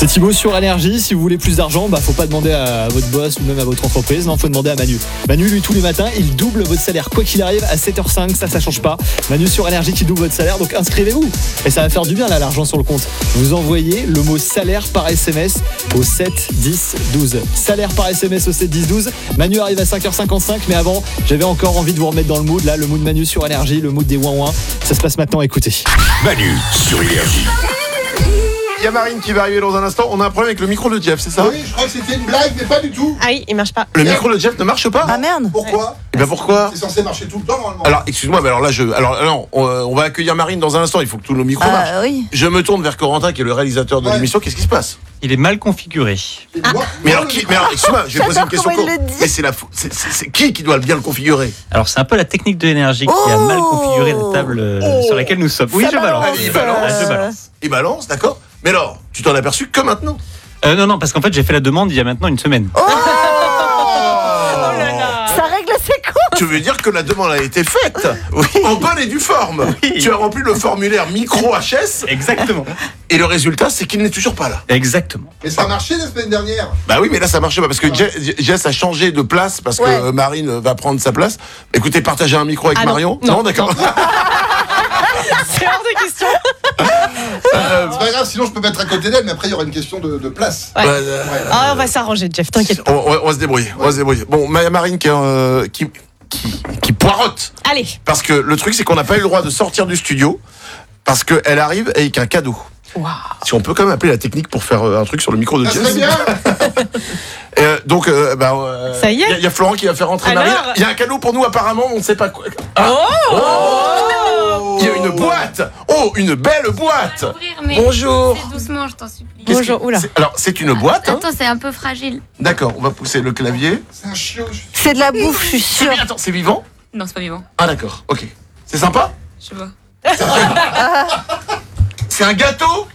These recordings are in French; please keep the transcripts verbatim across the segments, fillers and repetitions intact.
C'est Thibaut sur Énergie. Si vous voulez plus d'argent, bah faut pas demander à votre boss ou même à votre entreprise. Non, faut demander à Manu. Manu, lui, tous les matins, il double votre salaire. Quoi qu'il arrive, à sept heures cinq, ça, ça change pas. Manu sur Énergie qui double votre salaire. Donc inscrivez-vous. Et ça va faire du bien, là, l'argent sur le compte. Vous envoyez le mot salaire par S M S au sept dix douze. Salaire par S M S au sept dix douze. Manu arrive à cinq heures cinquante-cinq. Mais avant, j'avais encore envie de vous remettre dans le mood. Là, le mood Manu sur Énergie, le mood des ouin ouin. Ça se passe maintenant, écoutez. Manu sur Énergie. Il y a Marine qui va arriver dans un instant. On a un problème avec le micro de Jeff, c'est ça? Oui, je crois que c'était une blague, mais pas du tout. Ah oui, il marche pas. Le micro de Jeff ne marche pas? Ah merde. Pourquoi? Et ben pourquoi? C'est censé marcher tout le temps normalement. Alors, excuse-moi, mais alors là, je, alors non, on, on va accueillir Marine dans un instant. Il faut que tous nos micros marchent. Ah oui. Je me tourne vers Corentin, qui est le réalisateur de Ouais. l'émission. Qu'est-ce qui se passe? Il est mal configuré. Et moi- Mais moi, alors, qui, le- mais alors, excuse-moi, je vais poser une question. comment il con. le dit. Mais c'est la, fou- c'est, c'est, c'est qui qui doit bien le configurer? Alors c'est un peu la technique de l'énergie qui a Oh mal configuré la table euh, Oh. sur laquelle nous sommes. Oui, Ça je balance. Allez, il balance. Ah, je balance. Il balance, d'accord? Mais alors, tu t'en as aperçu que maintenant? Euh, non, non, parce qu'en fait j'ai fait la demande il y a maintenant une semaine. Oh, ça règle ses comptes. Tu veux dire que la demande a été faite? Oui. En bonne et due forme. Oui. Tu as rempli le formulaire micro H S Exactement. et le résultat, c'est qu'il n'est toujours pas là. Exactement. Mais ça a marché la semaine dernière. Bah oui, mais là ça marche pas parce que Je- Jess a changé de place parce que Ouais. euh, Marine va prendre sa place. Écoutez, partagez un micro avec Ah non. Marion. Non. d'accord. C'est hors de question. C'est pas grave, sinon je peux mettre à côté d'elle, mais après il y aura une question de, de place. Ouais. Ouais, euh, Ouais. Ah, on va s'arranger, Jeff, t'inquiète pas. on, on- on va se débrouiller. On va se débrouiller. Bon, Ma- Marine qui, euh, qui, qui, qui poirote Allez. parce que le truc c'est qu'on n'a pas eu le droit de sortir du studio parce qu'elle arrive avec un cadeau. Waouh. Si on peut quand même appeler la technique pour faire euh, un truc sur le micro de Ça Jess. serait bien. Euh, donc, euh, bah, euh, Ça y est. Il y, a Florent qui va faire rentrer Alors Marine. Il y a un cadeau pour nous apparemment, on ne sait pas quoi. Ah. Oh, Il y a une boîte. Oh, une belle boîte. Ouvrir, mais Bonjour. fais doucement, je t'en supplie. Qu'est-ce Bonjour, qui- oula. c'est- Alors, c'est une boîte. hein. Attends, c'est un peu fragile. D'accord, on va pousser le clavier. C'est un chiot. je- C'est de la bouffe, je suis C'est sûre. bien, attends, c'est vivant? Non, c'est pas vivant. Ah d'accord, ok. C'est sympa? Je vois. C'est un gâteau?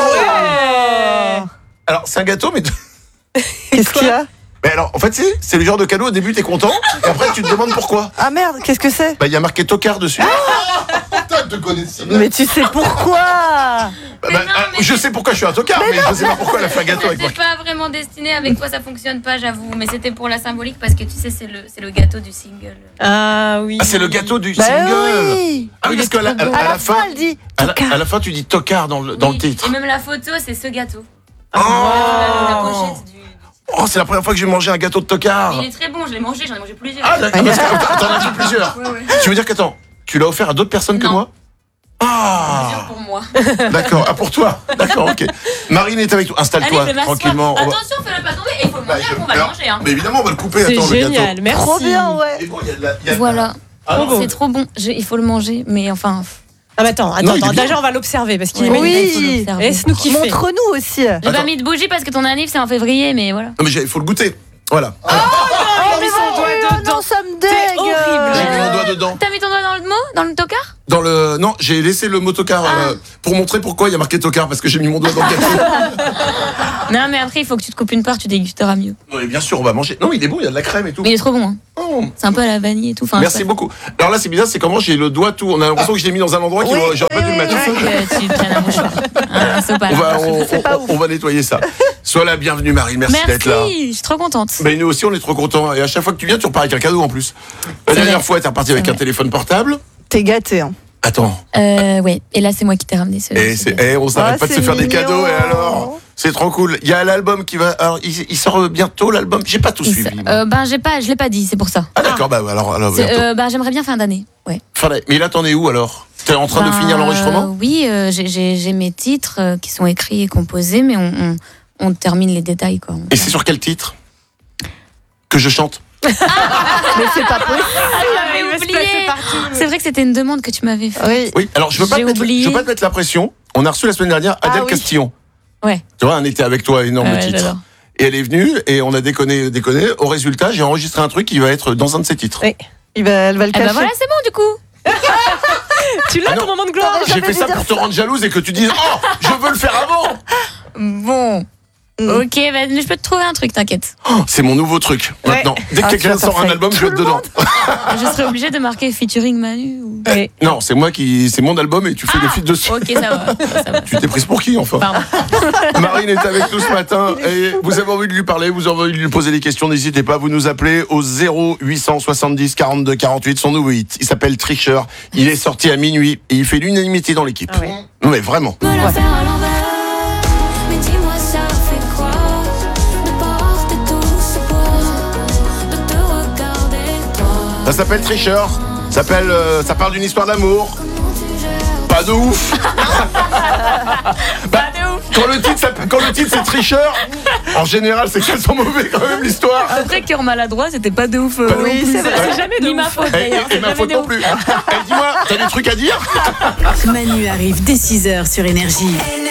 Ouais. Alors, c'est un gâteau, mais... Qu'est-ce qu'il y a? mais alors, en fait, c'est, c'est le genre de cadeau, au début, t'es content, et après, tu te demandes pourquoi. Ah merde, qu'est-ce que c'est? Bah, il y a marqué tocard dessus. Putain, je te connais si bien. Mais tu sais pourquoi? Bah, Mais bah, non, ah, mais je c'est- sais pourquoi je suis un tocard, mais, je sais pas pourquoi elle a fait un gâteau avec moi. C'est pas vraiment destiné avec toi, ça fonctionne pas, j'avoue. Mais c'était pour la symbolique parce que tu sais, c'est le, c'est le gâteau du single. Ah oui. Ah, c'est le gâteau du Bah single. oui. Ah oui, parce qu'à la, à, À à la la fin, fin, elle dit à la, tocard. à la fin, tu dis tocard dans le, dans Oui. le titre. Et même la photo, c'est ce gâteau. Oh, La, la pochette du. oh, c'est la première fois que j'ai mangé un gâteau de tocard. Mais il est très bon, je l'ai mangé, j'en ai mangé plusieurs. Ah, d'accord, parce que t'en as fait plusieurs. Ouais, ouais. Tu veux dire qu'attends, tu l'as offert à d'autres personnes que Non. moi? Ah, Plusieurs pour moi. d'accord. Ah, pour toi. D'accord, ok. Marine est avec toi. Allez, Installe-toi je vais m'asseoir. tranquillement. On va- Attention, fais-le pas tomber et il faut le Bah, manger, je- après, on va le alors, manger. Hein. Mais évidemment, on va le couper. C'est Attends, le gâteau. génial, merci. Trop bien, ouais. Et bon, il y a de la- il y a de- Voilà. Ah, Trop beau. C'est trop bon, Je- il faut le manger, mais enfin. Ah, mais attends, Non, attends, il est attends. bien. Déjà, on va l'observer parce qu'il est Oui. magnifique. il faut Oui. l'observer. Laisse-nous kiffer. Montre-nous aussi. J'ai Attends. pas mis de bougie parce que ton anniv c'est en février, mais voilà. Non, mais il faut le goûter. Voilà. Oh, mais son doigt non, dedans. non, ça me C'est dégue. horrible. J'ai mis mon doigt dedans. T'as mis ton doigt dans le mot Dans le tocard Dans le non, j'ai laissé le mot tocard euh, pour montrer pourquoi il y a marqué tocard parce que j'ai mis mon doigt dans le gâteau. Non, mais après, il faut que tu te coupes une part, tu dégusteras mieux. Non, mais bien sûr, on va manger. Non, il est bon, il y a de la crème et tout. Mais il est trop bon, hein. Oh. C'est un peu à la vanille et tout. Enfin, Merci c'est- beaucoup. Alors là, c'est bizarre, c'est comment j'ai le doigt tout. On a l'impression que je l'ai mis dans un endroit qui Oui, j'aurais pas oui, dû le mettre. Il faut que tu prennes un mouchoir. Un sopalin. On va, on, C'est pas on- ouf. on va nettoyer ça. Sois la bienvenue, Marine. Merci, d'être là. Merci, je suis trop contente. Mais nous aussi, on est trop contents. Et à chaque fois que tu viens, tu repars avec un cadeau en plus. La C'est dernière vrai. fois, t'es reparti avec C'est un vrai. téléphone portable. T'es gâté, hein. Attends. Euh, ouais, et là, c'est moi qui t'ai ramené ce. Et ce c'est, gâteau. eh, on s'arrête Ah, pas de se c'est faire des mignon. cadeaux. Et alors, c'est trop cool. Il y a l'album qui va. Alors, il, il sort bientôt l'album. J'ai pas tout Il suivi. s- moi. euh, ben, j'ai pas, je l'ai pas dit, c'est pour ça. Ah d'accord. Bah alors, alors C'est, bientôt. euh, ben, j'aimerais bien fin d'année. Ouais. Fin d'année. Mais là, t'en es où alors? T'es en train de Ben, finir l'enregistrement? Oui, euh, j'ai, j'ai, j'ai mes titres euh, qui sont écrits et composés, mais on, on, on termine les détails, quoi. Et c'est sur quel titre que je chante? Mais c'est pas possible. j'avais il va se oublié. placer partout. C'est vrai que c'était une demande que tu m'avais faite. Oui. Oui. Alors je veux pas te J'ai mettre, oublié. je veux pas te mettre la pression. On a reçu la semaine dernière Ah Adèle oui. Castillon. Ouais. Tu vois, on était avec toi, énorme Ah ouais, titre. j'adore. Et elle est venue et on a déconné, déconné. Au résultat, j'ai enregistré un truc qui va être dans un de ses titres. Oui. Il va, elle va le Eh cacher. ben voilà, c'est bon du coup. Tu l'as Ah non. ton moment de gloire. J'ai fait ça pour te rendre jalouse et que tu dises oh, je veux le faire avant. Bon. Mm. Ok, bah, je peux te trouver un truc, t'inquiète. Oh, c'est mon nouveau truc. Ouais. Maintenant, dès que Ah, quelqu'un tu vas sort un faire album, avec je vais être tout le dedans. Je serais obligée de marquer featuring Manu ou... Oui. Non, c'est moi qui, c'est mon album et tu fais des feats dessus. Ok, ça va. Ça va. Tu t'es prise pour qui enfin? Pardon. Marie Karine est avec nous ce matin et vous avez envie de lui parler, vous avez envie de lui poser des questions, n'hésitez pas, vous nous appelez au zéro huit cent soixante-dix quarante-deux quarante-huit, son nouveau hit. Il s'appelle Tricheur, il est sorti à minuit et il fait l'unanimité dans l'équipe. Ah ouais. Non mais vraiment. Me la faire à l'envers. Mais dis-moi, ça fait quoi de porter tout ce poids, de te regarder toi. Ça s'appelle Tricheur, ça s'appelle, euh, ça parle d'une histoire d'amour. Pas de ouf. Bah, quand le titre, s'appelle- quand le titre c'est Tricheur, en général c'est qu'elles sont mauvais quand même l'histoire. Après, cœur maladroit, c'était pas de ouf. euh, Pas de non ouf. plus. c'est vrai. C'est jamais de Ni ma ouf. faute Et, d'ailleurs. et- et c'est ma jamais faute de non ouf. plus. Eh, dis-moi, t'as des trucs à dire? Manu arrive dès six heures sur Énergie.